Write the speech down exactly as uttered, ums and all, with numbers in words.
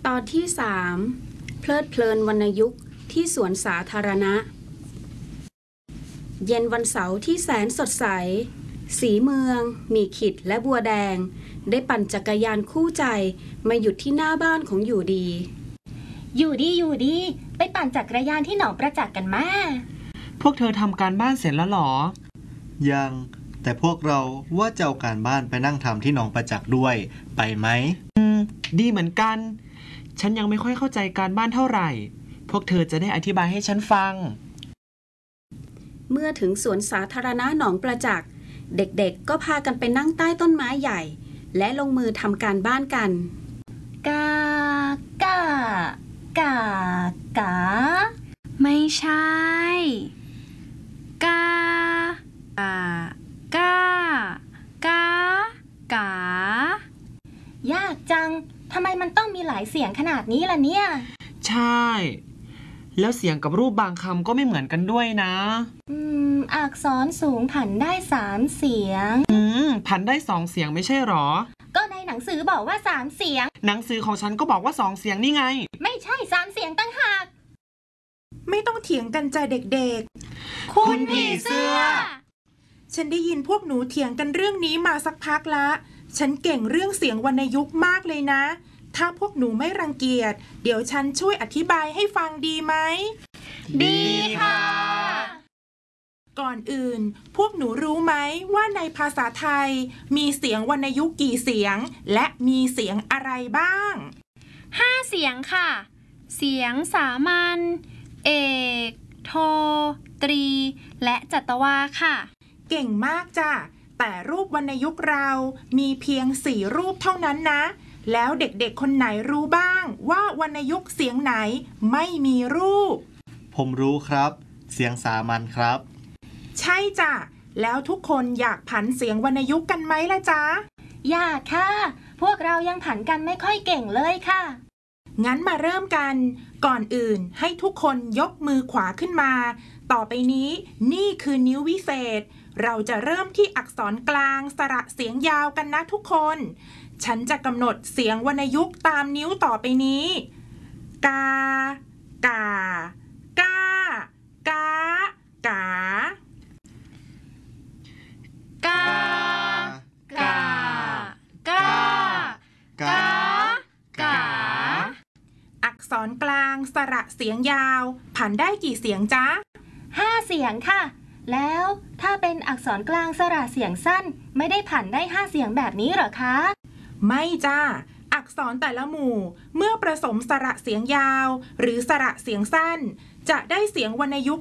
ตอนที่สามเพลิดเพลินวรรณยุกต์ที่สวนสาธารณะเย็นวันเสาร์ที่แสนสดใสสีเมืองมีขิดและบัวแดงได้ปั่นจักรยานคู่ใจมาหยุดที่หน้าบ้านของอยู่ดีอยู่ดีอยู่ดีไปปั่นจักรยานที่หนองประจักษ์กันมาพวกเธอทำการบ้านเสร็จแล้วหรอยังแต่พวกเราว่าจะเอาการบ้านไปนั่งทำที่หนองประจักษ์ด้วยไปไหมอืมดีเหมือนกันฉันยังไม่ค่อยเข้าใจการบ้านเท่าไหร่พวกเธอจะได้อธิบายให้ฉันฟังเมื่อถึงสวนสาธารณะหนองประจักษ์เด็กๆก็พากันไปนั่งใต้ต้นไม้ใหญ่และลงมือทำการบ้านกันกากากากาไม่ใช่กากากากากายากจังทำไมมันต้องมีหลายเสียงขนาดนี้ล่ะเนี่ยใช่แล้วเสียงกับรูปบางคำก็ไม่เหมือนกันด้วยนะอืมอักษรสูงผันได้สามเสียงอืมผันได้สองเสียงไม่ใช่หรอก็ในหนังสือบอกว่าสามเสียงหนังสือของฉันก็บอกว่าสองเสียงนี่ไงไม่ใช่สามเสียงตั้งหากไม่ต้องเถียงกันจ้ะเด็กๆคุณผีเสื้อฉันได้ยินพวกหนูเถียงกันเรื่องนี้มาสักพักละฉันเก่งเรื่องเสียงวรรณยุกต์มากเลยนะถ้าพวกหนูไม่รังเกียจเดี๋ยวฉันช่วยอธิบายให้ฟังดีไหมดีค่ะก่อนอื่นพวกหนูรู้ไหมว่าในภาษาไทยมีเสียงวรรณยุกต์กี่เสียงและมีเสียงอะไรบ้างห้าเสียงค่ะเสียงสามัญเอกโทตรีและจัตวาค่ะเก่งมากจ้ะแต่รูปวรรณยุกต์เรามีเพียงสี่รูปเท่านั้นนะแล้วเด็กๆคนไหนรู้บ้างว่าวรรณยุกต์เสียงไหนไม่มีรูปผมรู้ครับเสียงสามัญครับใช่จ้ะแล้วทุกคนอยากผันเสียงวรรณยุกต์กันไหมล่ะจ๊ะอยากค่ะพวกเรายังผันกันไม่ค่อยเก่งเลยค่ะงั้นมาเริ่มกันก่อนอื่นให้ทุกคนยกมือขวาขึ้นมาต่อไปนี้นี่คือนิ้ววิเศษเราจะเริ่มที่อักษรกลางสระเสียงยาวกันนะทุกคนฉันจะกำหนดเสียงวรรณยุกต์ตามนิ้วต่อไปนี้กากากากากากากากากากาอักษรกลางสระเสียงยาวผันได้กี่เสียงจ๊ะห้าเสียงค่ะแล้วถ้าเป็นอักษรกลางสระเสียงสั้นไม่ได้ผันได้ห้าเสียงแบบนี้หรอคะไม่จ้าอักษรแต่ละหมู่เมื่อผสมสระเสียงยาวหรือสระเสียงสั้นจะได้เสียงวรรณยุกต์